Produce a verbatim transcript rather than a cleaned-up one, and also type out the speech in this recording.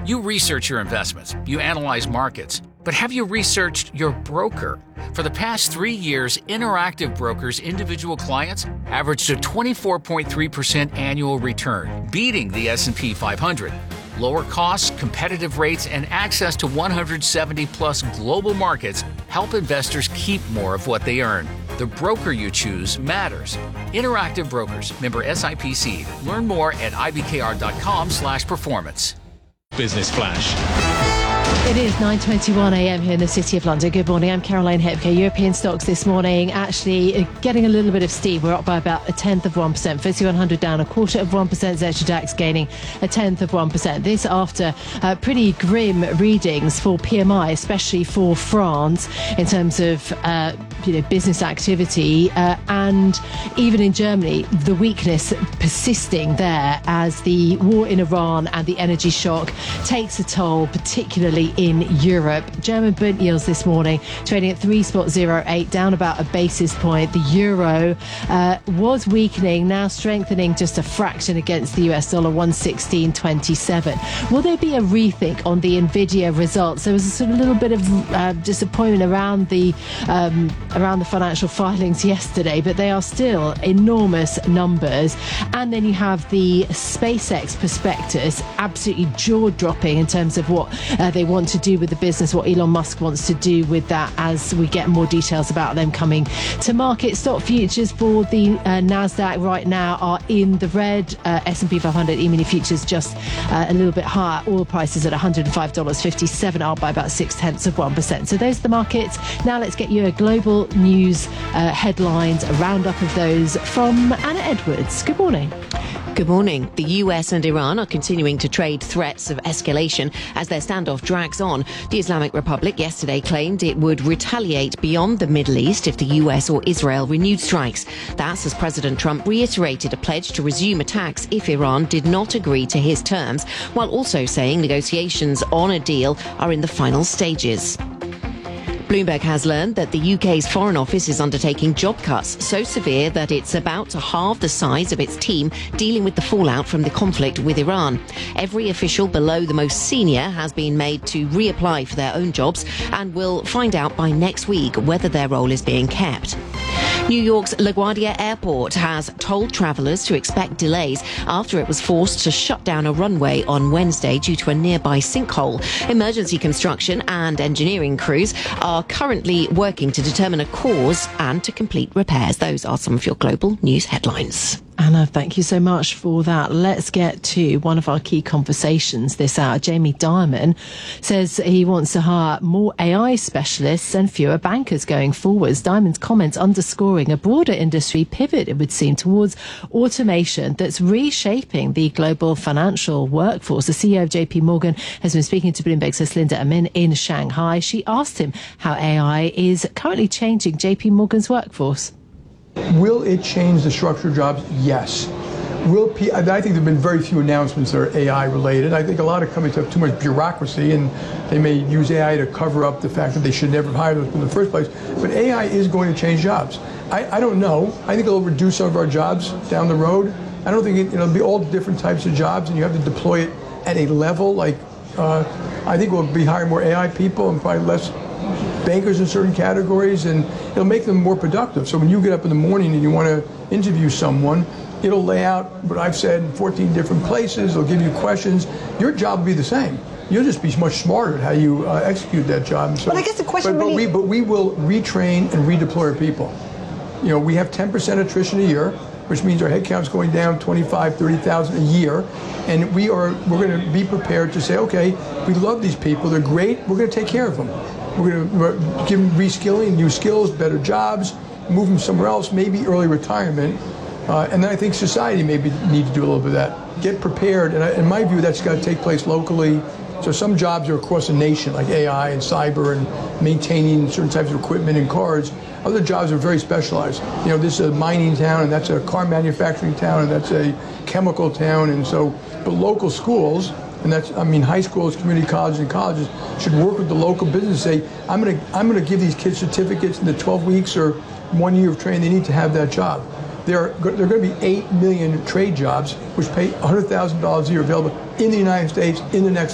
You research your investments, you analyze markets, but have you researched your broker? For the past three years, Interactive Brokers' individual clients averaged a twenty-four point three percent annual return, beating the S and P five hundred. Lower costs, competitive rates, and access to one hundred seventy plus global markets help investors keep more of what they earn. The broker you choose matters. Interactive Brokers, member S I P C. Learn more at I B K R dot com slash performance. Business Flash. It is nine twenty-one a m here in the City of London. Good morning, I'm Caroline Hepke. European stocks this morning actually getting a little bit of steam. We're up by about a tenth of one percent. FTSE one hundred down a quarter of one percent. Xetra DAX gaining a tenth of one percent. This after uh, pretty grim readings for P M I, especially for France in terms of uh, you know, business activity. Uh, and even in Germany, the weakness persisting there as the war in Iran and the energy shock takes a toll, particularly in Europe. German Bund yields this morning trading at three point zero eight, down about a basis point. The euro uh, was weakening, now strengthening just a fraction against the U S dollar, one sixteen twenty-seven. Will there be a rethink on the Nvidia results? There was a sort of little bit of uh, disappointment around the um, around the financial filings yesterday, but they are still enormous numbers. And then you have the SpaceX prospectus, absolutely jaw-dropping in terms of what uh, they want to do with the business, what Elon Musk wants to do with that, as we get more details about them coming to market. Stock futures for the uh, NASDAQ right now are in the red. uh, S and P five hundred E-mini futures just uh, a little bit higher. Oil prices at one hundred five dollars fifty-seven, up by about six tenths of one percent. So those are the markets. Now let's get you a global news uh, headlines, a roundup of those from Anna Edwards. Good morning. Good morning. The U S and Iran are continuing to trade threats of escalation as their standoff drags on. The Islamic Republic yesterday claimed it would retaliate beyond the Middle East if the U S or Israel renewed strikes. That's as President Trump reiterated a pledge to resume attacks if Iran did not agree to his terms, while also saying negotiations on a deal are in the final stages. Bloomberg has learned that the U K's Foreign Office is undertaking job cuts so severe that it's about to halve the size of its team dealing with the fallout from the conflict with Iran. Every official below the most senior has been made to reapply for their own jobs and will find out by next week whether their role is being kept. New York's LaGuardia Airport has told travellers to expect delays after it was forced to shut down a runway on Wednesday due to a nearby sinkhole. Emergency construction and engineering crews are currently working to determine a cause and to complete repairs. Those are some of your global news headlines. Anna, thank you so much for that. Let's get to one of our key conversations this hour. Jamie Dimon says he wants to hire more A I specialists and fewer bankers going forwards. Dimon's comments underscoring a broader industry pivot, it would seem, towards automation that's reshaping the global financial workforce. The C E O of J P Morgan has been speaking to Bloomberg's Celinda Amin in Shanghai. She asked him how A I is currently changing J P Morgan's workforce. Will it change the structure of jobs? Yes. Will P- I think there have been very few announcements that are A I related. I think a lot of companies have too much bureaucracy and they may use A I to cover up the fact that they should never have hired them in the first place. But A I is going to change jobs. I, I don't know. I think it'll reduce some of our jobs down the road. I don't think it, it'll be all different types of jobs and you have to deploy it at a level like, uh, I think we'll be hiring more A I people and probably less bankers in certain categories, and it'll make them more productive. So when you get up in the morning and you want to interview someone, it'll lay out what I've said in fourteen different places. It'll give you questions. Your job will be the same. You'll just be much smarter at how you uh, execute that job. So, but I guess the question but, but really... we but we will retrain and redeploy our people. You know, we have ten percent attrition a year, which means our headcount's going down twenty-five, thirty thousand a year, and we are we're going to be prepared to say, okay, we love these people. They're great. We're going to take care of them. We're going to give them reskilling, new skills, better jobs, move them somewhere else, maybe early retirement. Uh, and then I think society maybe need to do a little bit of that. Get prepared, and I, in my view, that's got to take place locally. So some jobs are across the nation, like A I and cyber and maintaining certain types of equipment and cars. Other jobs are very specialized. You know, this is a mining town, and that's a car manufacturing town, and that's a chemical town, and so, but local schools, and that's, I mean, high schools, community colleges, and colleges should work with the local business. Say, I'm going to, I'm going to give these kids certificates in the twelve weeks or one year of training they need to have that job. There are, there are going to be eight million trade jobs, which pay one hundred thousand dollars a year available in the United States in the next